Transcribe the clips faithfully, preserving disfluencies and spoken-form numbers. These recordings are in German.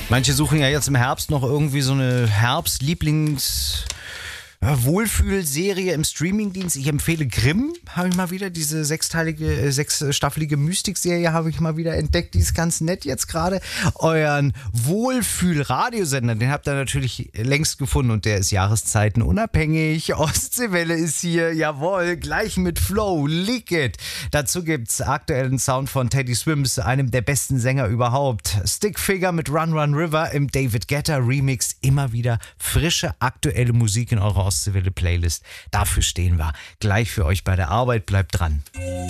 Manche suchen ja jetzt im Herbst noch irgendwie so eine Herbst-Lieblings- Ja, Wohlfühlserie im Streamingdienst. Ich empfehle Grimm, habe ich mal wieder, diese sechsteilige, äh, sechsstaffelige Mystikserie habe ich mal wieder entdeckt. Die ist ganz nett jetzt gerade. Euren Wohlfühl-Radiosender, den habt ihr natürlich längst gefunden und der ist jahreszeitenunabhängig. Ostseewelle ist hier, jawohl, gleich mit Flow, Lick It. Dazu gibt's aktuellen Sound von Teddy Swims, einem der besten Sänger überhaupt. Stickfigure mit Run Run River im David Guetta Remix. Immer wieder frische, aktuelle Musik in eurer Ostseewelle Playlist. Dafür stehen wir. Gleich für euch bei der Arbeit. Bleibt dran.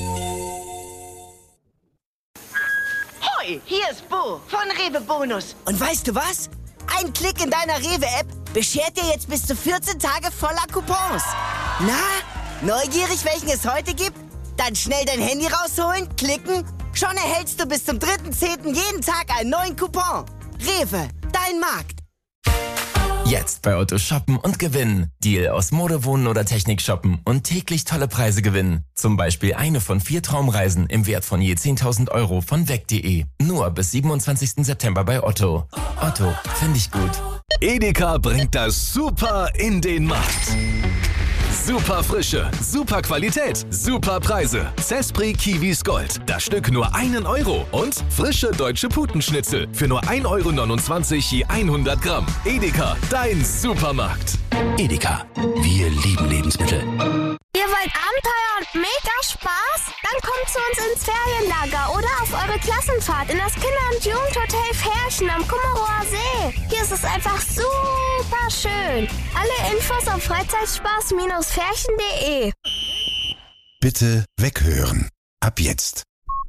Hoi, hier ist Bo von Rewe Bonus. Und weißt du was? Ein Klick in deiner Rewe-App beschert dir jetzt bis zu vierzehn Tage voller Coupons. Na, neugierig, welchen es heute gibt? Dann schnell dein Handy rausholen, klicken. Schon erhältst du bis zum dritten zehnten jeden Tag einen neuen Coupon. Rewe, dein Markt. Jetzt bei Otto shoppen und gewinnen. Deal aus Mode, Wohnen oder Technik shoppen und täglich tolle Preise gewinnen. Zum Beispiel eine von vier Traumreisen im Wert von je zehntausend Euro von weg punkt de. Nur bis siebenundzwanzigsten September bei Otto. Otto, finde ich gut. Edeka bringt das Super in den Markt. Super Frische, super Qualität, super Preise. Zespri Kiwis Gold. Das Stück nur einen Euro. Und frische deutsche Putenschnitzel für nur ein Euro neunundzwanzig je hundert Gramm. Edeka, dein Supermarkt. Edeka, wir lieben Lebensmittel. Ihr wollt Abenteuer und mega Spaß? Dann kommt zu uns ins Ferienlager oder auf eure Klassenfahrt in das Kinder- und Jugendhotel Ferchen am Kummerower See. Hier ist es einfach super schön. Alle Infos auf freizeitspaß Bindestrich ferchen punkt de. Bitte weghören. Ab jetzt.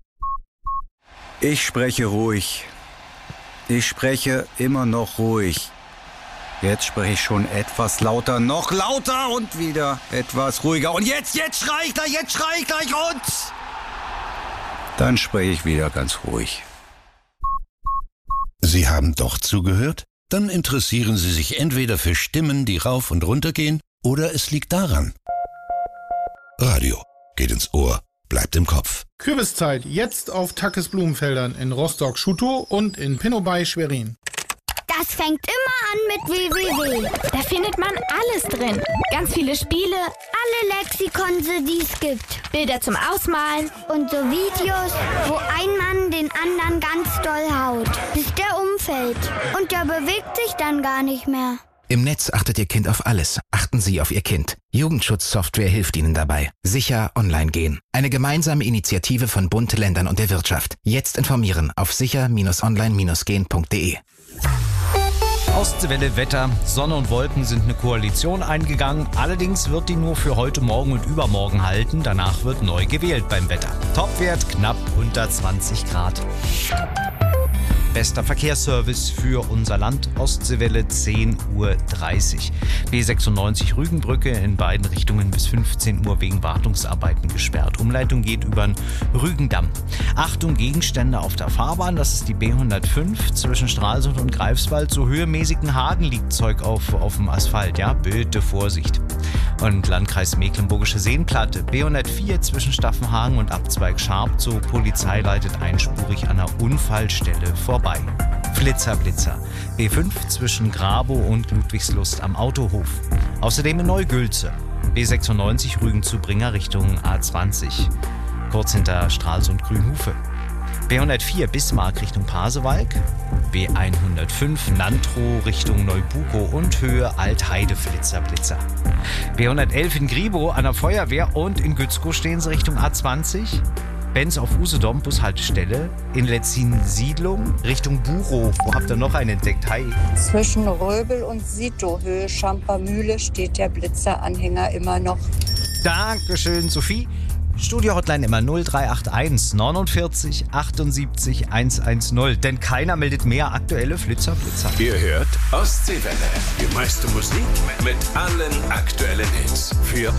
Ich spreche ruhig. Ich spreche immer noch ruhig. Jetzt spreche ich schon etwas lauter, noch lauter und wieder etwas ruhiger. Und jetzt, jetzt schrei ich gleich, jetzt schrei ich gleich und... Dann spreche ich wieder ganz ruhig. Sie haben doch zugehört? Dann interessieren Sie sich entweder für Stimmen, die rauf und runter gehen, oder es liegt daran. Radio geht ins Ohr, bleibt im Kopf. Kürbiszeit jetzt auf Tackes Blumenfeldern in Rostock-Schutow und in Pinobay Schwerin. Das fängt immer an mit www. Da findet man alles drin. Ganz viele Spiele, alle Lexikonse, die es gibt. Bilder zum Ausmalen und so Videos, wo ein Mann den anderen ganz doll haut, bis der umfällt. Und der bewegt sich dann gar nicht mehr. Im Netz achtet Ihr Kind auf alles. Achten Sie auf Ihr Kind. Jugendschutzsoftware hilft Ihnen dabei. Sicher online gehen. Eine gemeinsame Initiative von Bund, Ländern und der Wirtschaft. Jetzt informieren auf sicher Online gehen punkt de. Ostseewelle Wetter, Sonne und Wolken sind eine Koalition eingegangen. Allerdings wird die nur für heute Morgen und übermorgen halten. Danach wird neu gewählt beim Wetter. Topwert knapp unter zwanzig Grad. Bester Verkehrsservice für unser Land, Ostseewelle zehn Uhr dreißig. B sechsundneunzig Rügenbrücke in beiden Richtungen bis fünfzehn Uhr wegen Wartungsarbeiten gesperrt. Umleitung geht über den Rügendamm. Achtung, Gegenstände auf der Fahrbahn, das ist die B hundertfünf zwischen Stralsund und Greifswald. So höhemäßigen Hagen liegt Zeug auf, auf dem Asphalt, ja, bitte Vorsicht. Und Landkreis Mecklenburgische Seenplatte, B hundertvier zwischen Staffenhagen und Abzweig Scharp, so Polizei leitet einspurig an der Unfallstelle vorbei. Flitzer, Blitzer. B fünf zwischen Grabow und Ludwigslust am Autohof. Außerdem in Neugülze. B sechsundneunzig Rügen zu Bringer Richtung A zwanzig. Kurz hinter Stralsund Grünhufe. B hundertvier Bismarck Richtung Pasewalk. B hundertfünf Nantrow Richtung Neubuko und Höhe Altheide Flitzer, Blitzer. B hundertelf in Gribow an der Feuerwehr und in Gützkow stehen sie Richtung A zwanzig. Benz auf Usedom, Bushaltestelle. In Letzin Siedlung Richtung Burow. Wo habt ihr noch einen entdeckt? Hi. Zwischen Röbel und Sito, Höhe Schampermühle, steht der Blitzeranhänger immer noch. Dankeschön, Sophie. Studio-Hotline immer null drei acht eins neunundvierzig achtundsiebzig hundertzehn. Denn keiner meldet mehr aktuelle Flitzer, Blitzer. Ihr hört Ostseewelle. Die meiste Musik mit allen aktuellen Hits. Für